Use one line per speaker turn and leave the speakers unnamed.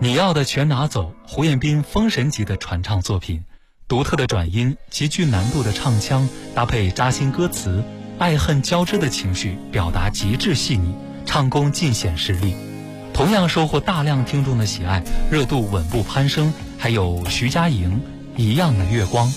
你要的全拿走，胡彦斌封神级的传唱作品，独特的转音，极具难度的唱腔，搭配扎心歌词，爱恨交织的情绪表达极致细腻，唱功尽显实力，同样收获大量听众的喜爱，热度稳步攀升。还有徐佳莹《一样的月光》。